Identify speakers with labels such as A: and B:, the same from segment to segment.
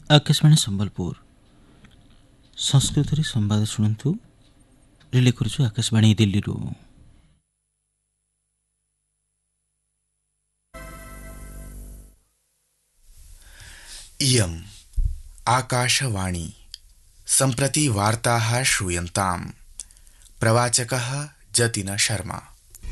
A: आकाशवाणी संबलपुर संस्कृत संवाद शुणु रिले करुछु आकाशवाणी दिल्ली रू।
B: इयम् आकाशवाणी सम्प्रति वार्ताः श्रूयन्ताम्। प्रवाचकः जतिन शर्मा।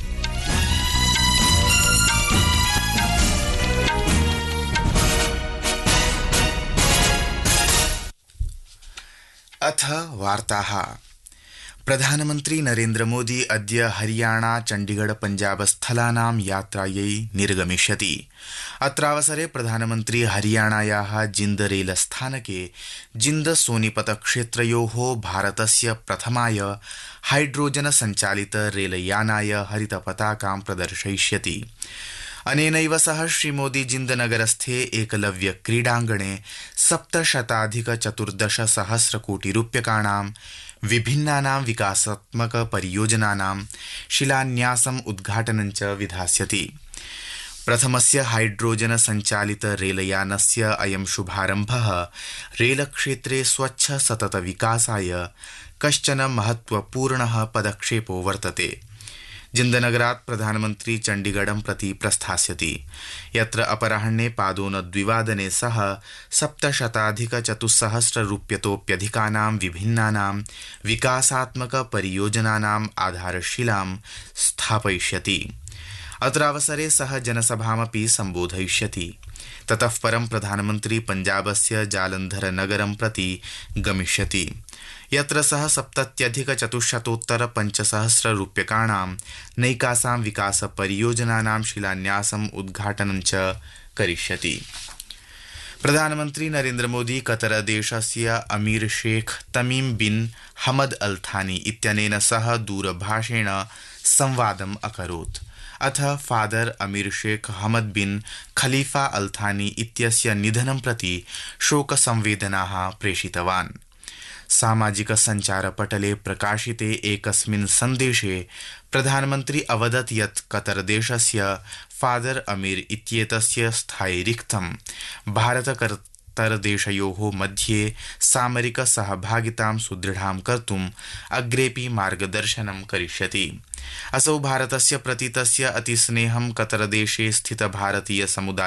B: अथ वार्ताः। प्रधानमन्त्री नरेन्द्र मोदी अद्य हरियाणा चण्डीगढ़ पञ्जाब स्थलानां यात्रायै निर्गमिष्यति। अत्रावसरे प्रधानमन्त्री हरियाणायाः जिन्द रेल स्थानके जिन्द सोनीपत क्षेत्रयोः भारतस्य प्रथमाय हाइड्रोजन सञ्चालित रेलयानाय हरितपताकां प्रदर्शयिष्यति। अनेनैव सह श्रीमोदी जिन्दनगरस्थे एकलव्य क्रीडाङ्गणे 714 कोटि रूप्यकाणां विभिन्नानां विकासात्मक परियोजनानां शिलान्यासम् उद्घाटनं च विधास्यति। प्रथमस्य हाइड्रोजन सञ्चालित रेलयानस्य अयं शुभारम्भः रेलक्षेत्रे स्वच्छ सतत विकासाय कश्चन महत्वपूर्णः पदक्षेपो वर्तते। जिन्दनगरात् प्रधानमन्त्री चण्डीगढं प्रति प्रस्थास्यति, यत्र अपराह्ने पादोनद्विवादने सह 714 रूप्यतोप्यधिकानां विभिन्नानां विकासात्मक परियोजनानाम् आधारशिलां स्थापयिष्यति। अत्रावसरे सह जनसभामपि सम्बोधयिष्यति। ततः परं प्रधानमन्त्री पञ्जाबस्य जालन्धर नगरं प्रति गमिष्यति, यत्र सः 70,450 रूप्यकाणां नैकासां विकास परियोजनानां शिलान्यासम् उद्घाटनं च करिष्यति। प्रधानमन्त्री नरेन्द्र मोदी कतर देशस्य अमीर शेख तमीम बिन हमद अल थानी इत्यनेन सह दूरभाषेण संवादम् अकरोत्। अथ फादर अमीर शेख हमद बिन खलीफा अल थानी इत्यस्य निधनं प्रति शोकसंवेदनाः प्रेषितवान्। सामाजिक सञ्चारपटले प्रकाशिते एकस्मिन् सन्देशे प्रधानमन्त्री अवदत् यत् कतर देशस्य फादर अमीर इत्येतस्य स्थायि रिक्तं भारत कतर देशयोः मध्ये सामरिक सहभागितां सुदृढां कर्तुम् अग्रेपि मार्गदर्शनं करिष्यति। असौ भारतस्य प्रति तस्य अतिस्नेहं कतर देशे स्थित भारतीय समुदाय